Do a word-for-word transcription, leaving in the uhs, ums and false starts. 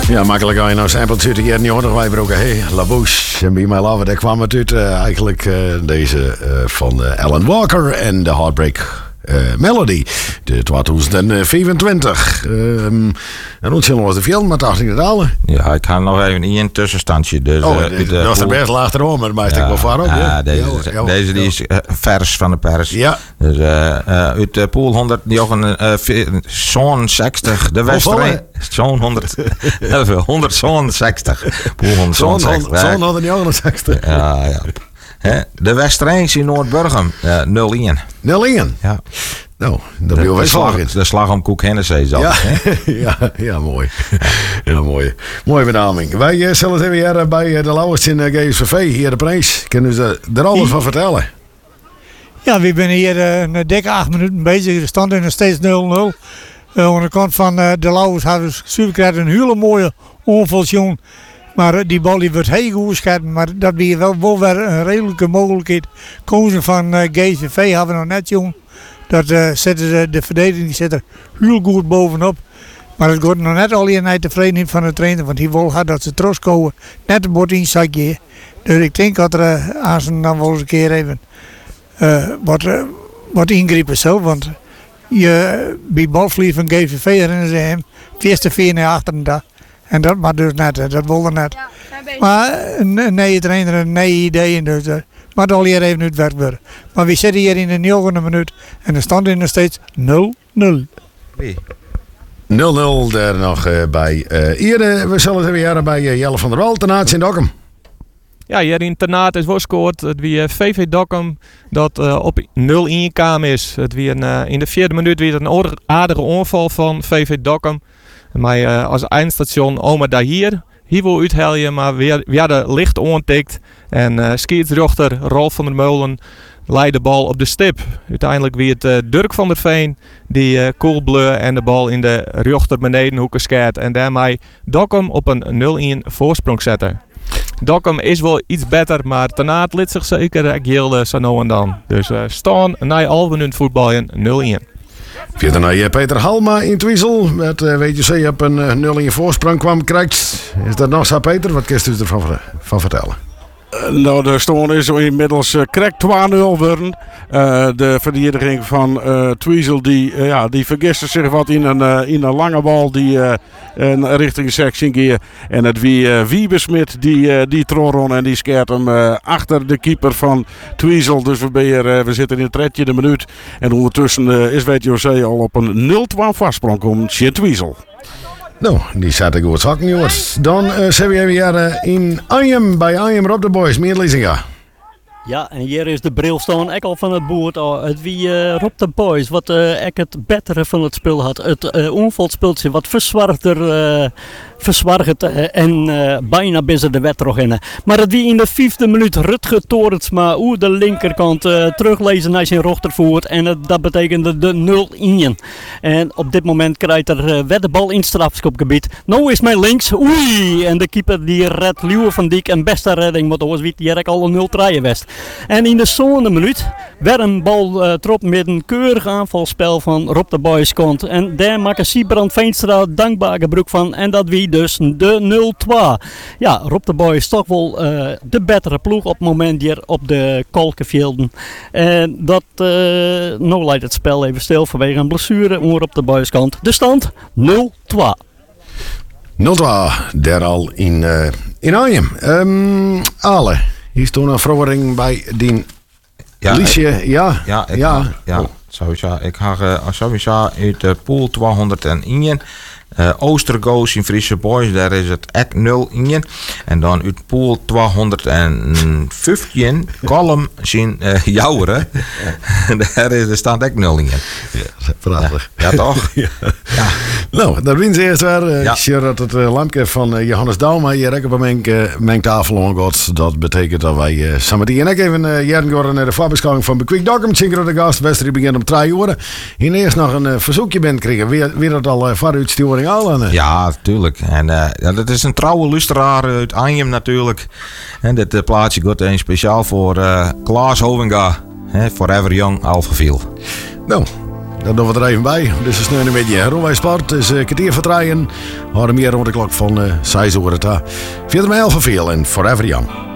Ja, makkelijk ga je nou samples uit de jaren negentig wijbroken. Hey, La Bouche en Be My Lover. Daar kwam het uit uh, eigenlijk uh, deze uh, van uh, Alan Walker en de Heartbreak uh, Melody. De tweeduizend vijfentwintig. Um, en ontzettend was de film, maar dacht ik het al. Ja, ik ga nog even in een tussenstandje. Dus, oh, uh, de, dat is er best laag erom, maar daar ja, ik wel voorop. Ja, ja. deze, ja, ja, deze die is uh, vers van de pers. Ja. Dus uh, uh, uit de pool honderd, zo'n zestig. De wedstrijd. Zo'n honderd. honderdzestig. Pool honderdzestig. Zo'n honderdzestig. Ja, ja. He, de wedstrijd in Noordburgum, uh, nul-een. nul-een? Ja. Nou, dat wil wel slag in. De slag om Koek Hennessy zelf. Ja, ja, ja, mooi. Ja, mooi. Mooie benaming. Wij uh, zullen het even hier bij de Lauwers in uh, G S V V, hier de prijs. Kunnen ze er alles van vertellen? Ja, we zijn hier uh, een dikke acht minuten bezig. De stand is nog steeds nul nul. Uh, aan de kant van uh, de Lauwers hadden we super een hele mooie onvolsjon. Maar uh, die bal die wordt heel goed schatten. Maar dat weer wel, wel weer een redelijke mogelijkheid. Kozen van uh, G S V V hebben we nog net, jong. Dat uh, zetten de, de verdediging die zit er heel goed bovenop. Maar het wordt nog net al hier naar tevredenheid van de trainer. Want hij wil had dat ze terugkomen. Net een bord in zakje. Dus ik denk dat er uh, aan zijn dan wel eens een keer even uh, wat, uh, wat ingrepen zo. Want je, bij balvlieg van G S V V herinneren ze hem. Eerste vier naar achter en dat. En dat maar dus net. Dat wilde net. Ja, maar een nee trainer, een nee ideeën. Dus, uh, maar al hier even uit werk worden. Maar we zitten hier in de negende minuut en de stand is nog steeds nul nul. nul nul daar nog uh, bij. Uh, hier, uh, we zullen het even jaren bij uh, Jelle van der Wal, Tenaat in Dokkum. Ja, hier in Tenaat is wel gescoord. Het wie uh, V V Dokkum dat uh, op nul-een kwam is. Het wie een, uh, in de vierde minuut weer een aardige aanval van V V Dokkum. Maar uh, als eindstation Oma Dahir. Hier wil uithalen, maar we, we hadden licht aantikt. En uh, scheidsrechter Rolf van der Meulen leidde de bal op de stip. Uiteindelijk weer het uh, Dirk van der Veen die uh, koelbleu en de bal in de rechter benedenhoeken skeert. En daarmee Dokkum op een nul-een voorsprong zetten. Dokkum is wel iets beter, maar Tenaat liet zich zeker gilde zo nou en dan. Dus uh, staan na Alven in het voetbal in nul-een. Via naar Peter Halma in Twiesel. Met uh, weet je, ze op een uh, nul-een voorsprong kwam krijgt. Is dat nog zo, Peter? Wat kun je ervan van vertellen? Uh, nou, de stand is inmiddels uh, correct twee nul worden. Uh, de verdediging van uh, Twiesel die, uh, ja, die vergiste zich wat in een, uh, in een lange bal die uh, uh, richting sectie ging. En het wie uh, Wiebesmit die, uh, die troron en die skeert hem uh, achter de keeper van Twiesel. Dus we, hier, uh, we zitten in het de minuut. En ondertussen uh, is W T O C al op een nul-twee vastsprong om Twiesel. Nou, die zat ik goed zakken, jongens. Dan uh, zijn we even hier uh, in Arnhem bij Arnhem Rob de Boys. Meer Liesinga. Ja, en hier is de brilstaan ook al van het boord. Oh, het wie uh, Rob de Boys, wat uh, ik het betere van het spel had. Het uh, onvolspeeltje wat verzwargder, uh, verzwargd uh, en uh, bijna binnen de wedstrijd in. Maar het wie in de vijfde minuut Rutger Torensma oer de linkerkant uh, teruglezen naar zijn rechtervoet. En uh, dat betekende de nul-een. En op dit moment krijgt er uh, weer de bal in het strafschopgebied. Nou is mijn links, oei! En de keeper die redt Liewe van Dijk een beste redding. Want anders weet hij al een nul-drie west. En in de zevende minuut werd een bal uh, trop met een keurig aanvalspel van Rob de Boys komt. En daar maakt Siebrand Veenstra dankbaar gebruik van. En dat wie dus de nul-twee. Ja, Rob de Boys toch wel uh, de betere ploeg op het moment hier op de Kalkenvelden. En dat, uh, nou leidt het spel even stil vanwege een blessure onder op de Boys kant. De stand nul-twee. nul-twee, daar al in, uh, in Arnhem. Um, Ale. Hier is toen een verandering bij die ja, Liesje. Ik, ja, ja, ik, ja. ja. Oh. Sowieso. Ik ga uh, sowieso uit de pool tweehonderdéén. Uh, Oostergoos in Friese Boys, daar is het ek nul-een. En dan uit pool tweehonderdvijftien, Kolm zien uh, Jouweren. Daar is de stand ek nul-een. Ja, prachtig. Ja, ja toch? Ja. Ja. Nou, dan wint ze eerst weer. Uh, ja. Ik zie dat het uh, lampje van uh, Johannes Dauma hier rekken op mijn uh, mengtafel omgaat. Dat betekent dat wij uh, samen en ik even uh, jaren gaan naar de voorbeschouwing van Bekwik Dokkum. Zinker de gast, wedstrijd begint om drie uur. Hier eerst nog een uh, verzoekje bent krijgen. Wie, wie dat al uh, vooruitsturing al? Uh. Ja, natuurlijk. En uh, ja, dat is een trouwe luisteraar uit Arnhem natuurlijk. En dit uh, plaatsje gaat een speciaal voor uh, Klaas Hovinga. Hè, Forever Young, Alphaville. Nou, dat doen we er even bij. Dus is nu een beetje Rowij Sport. Dus uh, kwartier verdraaien. Houden meer rond de klok van uh, zes uur. Verder mij al veel en Forever Young.